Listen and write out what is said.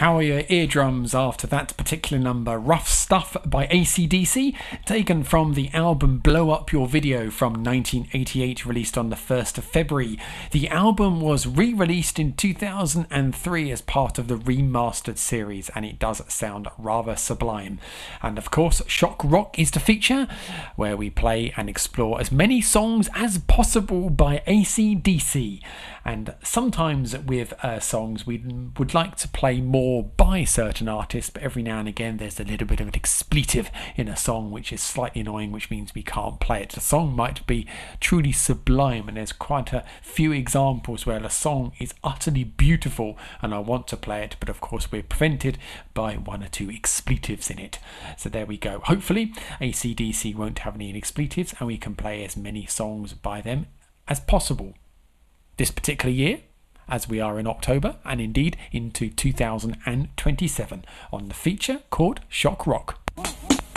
power your eardrums after that particular number, Rough Stuff by AC/DC, taken from the album Blow Up Your Video from 1988, released on the 1st of February. The album was re-released in 2003 as part of the remastered series, and it does sound rather sublime. And of course, Shock Rock is the feature, where we play and explore as many songs as possible by AC/DC. And sometimes with songs we would like to play more by certain artists, but every now and again there's a little bit of an expletive in a song which is slightly annoying, which means we can't play it. The song might be truly sublime, and there's quite a few examples where a song is utterly beautiful and I want to play it, but of course we're prevented by one or two expletives in it. So there we go. Hopefully AC/DC won't have any expletives and we can play as many songs by them as possible this particular year, as we are in October, and indeed into 2027 on the feature called Shock Rock.